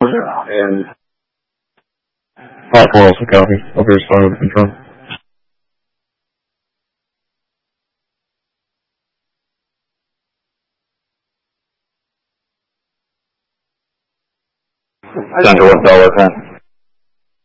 And Hot 4 also copy. Over here, spot with control. Central with Delaware 10.